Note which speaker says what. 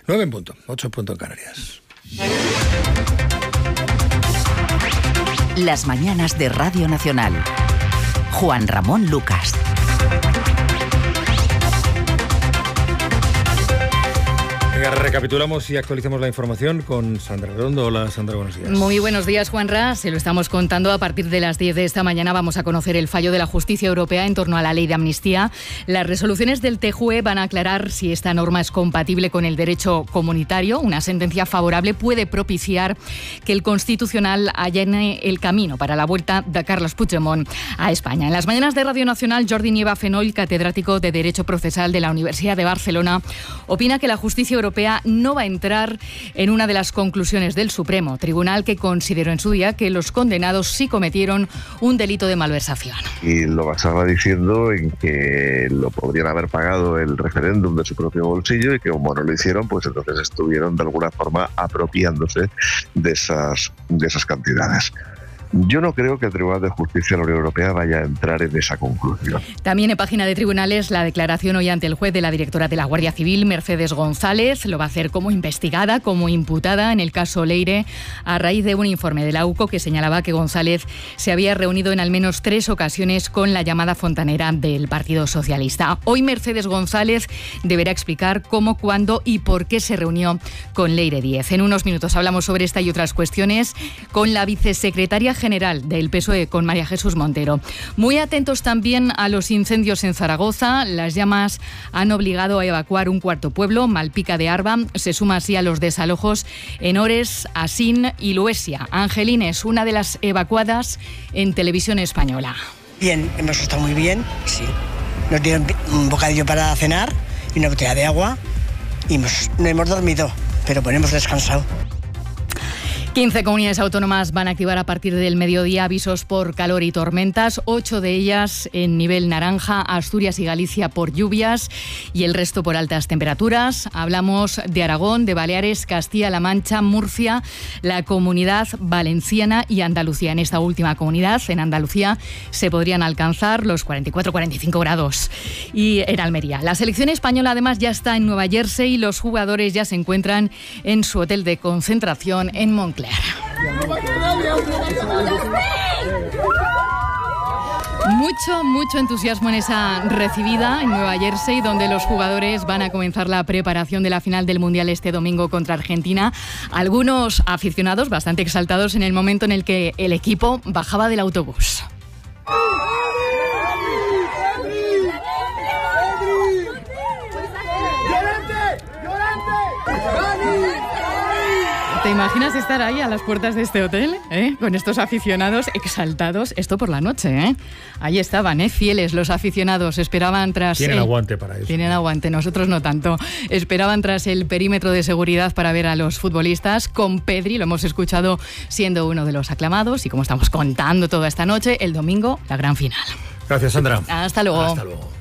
Speaker 1: 9 en punto, 8 en punto en Canarias.
Speaker 2: Las mañanas de Radio Nacional. Juan Ramón Lucas.
Speaker 1: Venga, recapitulamos y actualizamos la información con Sandra Redondo. Hola, Sandra, buenos días.
Speaker 3: Muy buenos días, Juanra. Se lo estamos contando. A partir de las 10 de esta mañana vamos a conocer el fallo de la Justicia Europea en torno a la ley de amnistía. Las resoluciones del TJUE van a aclarar si esta norma es compatible con el derecho comunitario. Una sentencia favorable puede propiciar que el Constitucional allane el camino para la vuelta de Carles Puigdemont a España. En las mañanas de Radio Nacional, Jordi Nieva Fenoll, catedrático de Derecho Procesal de la Universidad de Barcelona, opina que la Justicia Europea no va a entrar en una de las conclusiones del Supremo, tribunal que consideró en su día que los condenados sí cometieron un delito de malversación.
Speaker 4: Y lo basaba diciendo en que lo podrían haber pagado el referéndum de su propio bolsillo y que como no lo hicieron, pues entonces estuvieron de alguna forma apropiándose de esas cantidades. Yo no creo que el Tribunal de Justicia de la Unión Europea vaya a entrar en esa conclusión.
Speaker 3: También en página de tribunales la declaración hoy ante el juez de la directora de la Guardia Civil, Mercedes González. Lo va a hacer como investigada, como imputada en el caso Leire, a raíz de un informe de la UCO que señalaba que González se había reunido en al menos 3 ocasiones con la llamada fontanera del Partido Socialista. Hoy Mercedes González deberá explicar cómo, cuándo y por qué se reunió con Leire Díez. En unos minutos hablamos sobre esta y otras cuestiones con la vicesecretaria general del PSOE, con María Jesús Montero. Muy atentos también a los incendios en Zaragoza. Las llamas han obligado a evacuar un cuarto pueblo, Malpica de Arba. Se suma así a los desalojos en Ores, Asín y Luesia. Angelines, una de las evacuadas en Televisión Española.
Speaker 5: Bien, hemos estado muy bien, sí. Nos dieron un bocadillo para cenar y una botella de agua y no hemos dormido, pero bueno, hemos descansado.
Speaker 3: 15 comunidades autónomas van a activar a partir del mediodía avisos por calor y tormentas, 8 de ellas en nivel naranja, Asturias y Galicia por lluvias y el resto por altas temperaturas. Hablamos de Aragón, de Baleares, Castilla-La Mancha, Murcia, la Comunidad Valenciana y Andalucía. En esta última comunidad, en Andalucía, se podrían alcanzar los 44-45 grados. Y en Almería. La selección española además ya está en Nueva Jersey y los jugadores ya se encuentran en su hotel de concentración en Montclair. Mucho entusiasmo en esa recibida en Nueva Jersey, donde los jugadores van a comenzar la preparación de la final del Mundial este domingo contra Argentina. Algunos aficionados bastante exaltados en el momento en el que el equipo bajaba del autobús. ¿Te imaginas estar ahí a las puertas de este hotel, con estos aficionados exaltados? Esto por la noche, Ahí estaban, fieles los aficionados. Esperaban tras...
Speaker 1: Tienen aguante para eso.
Speaker 3: Tienen aguante, nosotros no tanto. Esperaban tras el perímetro de seguridad para ver a los futbolistas. Con Pedri, lo hemos escuchado siendo uno de los aclamados. Y como estamos contando toda esta noche, el domingo, la gran final.
Speaker 1: Gracias, Sandra.
Speaker 3: Hasta luego.
Speaker 1: Hasta luego.